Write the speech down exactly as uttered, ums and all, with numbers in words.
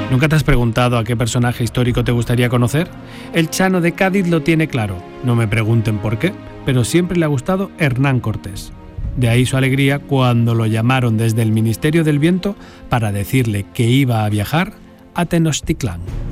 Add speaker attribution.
Speaker 1: ¿Nunca te has preguntado a qué personaje histórico te gustaría conocer? El Chano de Cádiz lo tiene claro. No me pregunten por qué, pero siempre le ha gustado Hernán Cortés. De ahí su alegría cuando lo llamaron desde el Ministerio del Viento para decirle que iba a viajar a Tenochtitlán.